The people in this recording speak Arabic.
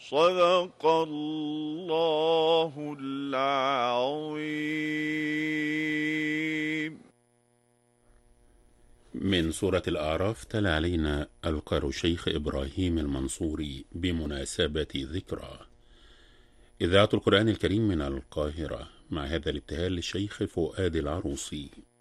صدق الله العظيم. من سورة الأعراف تلا علينا القار الشيخ إبراهيم المنصوري بمناسبة ذكرى إذاعة القرآن الكريم من القاهرة، مع هذا الابتهال للشيخ فؤاد العروسي.